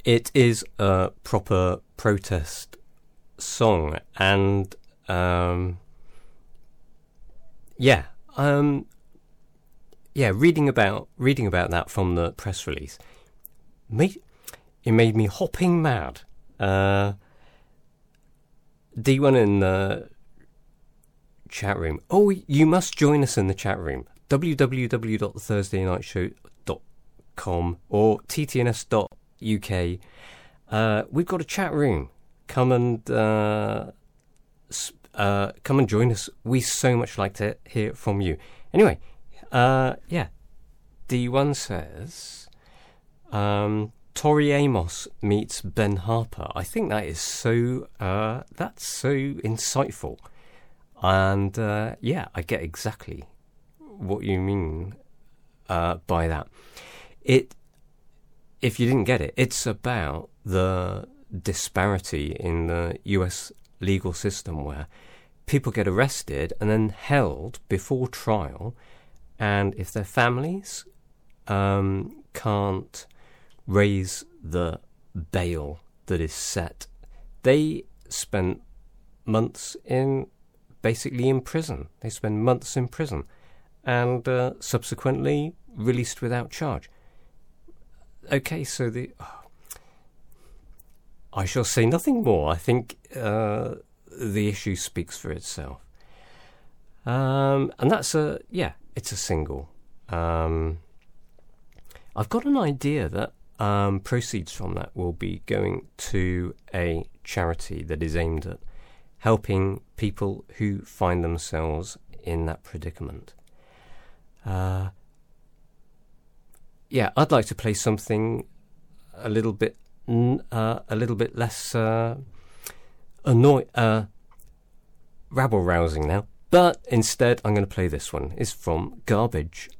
It is a proper protest song, and reading about that from the press release, it made me hopping mad. D1 in the chat room. Oh, you must join us in the chat room. www.thursdaynightshow.com or ttns.uk. We've got a chat room. Come and join us. We so much like to hear from you. Anyway, D1 says, Tori Amos meets Ben Harper. I think that is that's so insightful. And I get exactly what you mean by that. If you didn't get it, it's about the disparity in the US legal system where people get arrested and then held before trial, and if their families can't raise the bail that is set, they spend months basically in prison. They spend months in prison and subsequently released without charge. Okay, so I shall say nothing more. I think the issue speaks for itself. And that's it's a single. I've got an idea that proceeds from that will be going to a charity that is aimed at helping people who find themselves in that predicament. I'd like to play something a little bit less rabble-rousing now, but instead I'm going to play this one. It's from Garbage